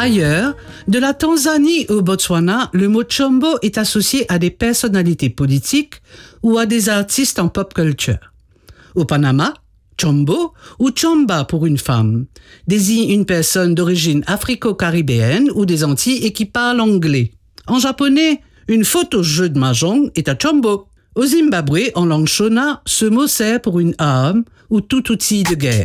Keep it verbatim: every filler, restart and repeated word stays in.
Ailleurs, de la Tanzanie au Botswana, le mot chombo est associé à des personnalités politiques ou à des artistes en pop culture. Au Panama, chombo ou chomba pour une femme désigne une personne d'origine africo-caribéenne ou des Antilles et qui parle anglais. En japonais, une faute au jeu de mahjong est un chombo. Au Zimbabwe, en langue shona, ce mot sert pour une arme ou tout outil de guerre.